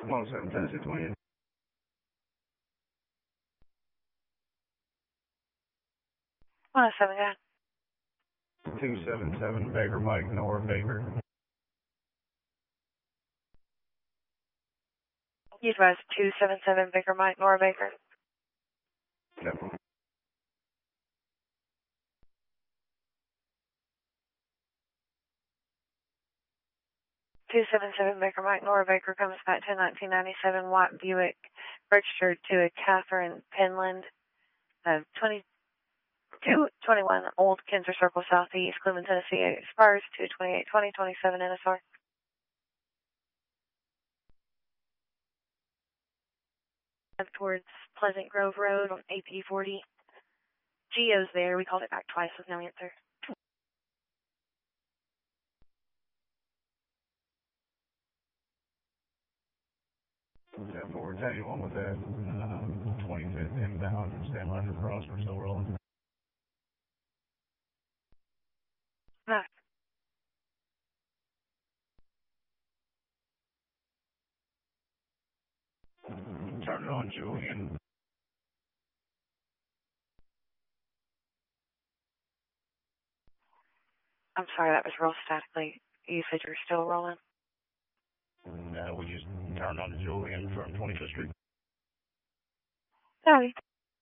107, Tennessee 20. 107, yeah. 277 Baker Mike, Nora Baker. You advise 277 Baker Mike, Nora Baker. Yep. 277 Baker Mike, Nora Baker comes back to 1997 white Buick, registered to a Catherine Penland, 2221 Old Kinzer Circle Southeast, Cleveland, Tennessee. It expires 2/28/2027 NSR. Towards Pleasant Grove Road on AP 40. Geo's there. We called it back twice with no answer. Yeah, forward, anyone with that 25th inbound, stand line across, we're still rolling. No. Turn it on, Julian. I'm sorry, that was real statically. You said you're still rolling? No, we just turned on Julian from 25th Street. Sorry.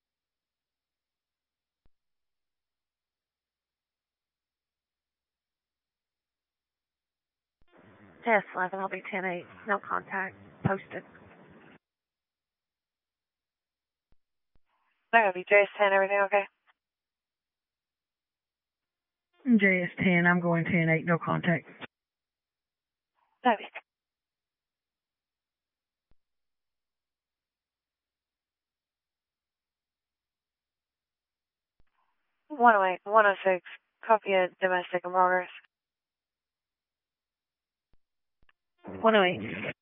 Test 11, I'll be 10-8. No contact. Posted. That'll be JS10, everything okay? JS10, I'm going 10-8, no contact. That'll be 108, 106, copy of domestic and progress. 108.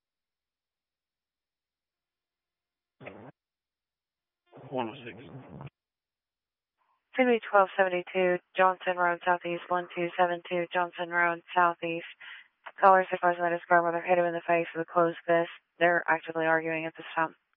106. Should be 1272 Johnson Road Southeast, 1272 Johnson Road Southeast. Callers advising that his grandmother hit him in the face with a closed fist. They're actively arguing at this time.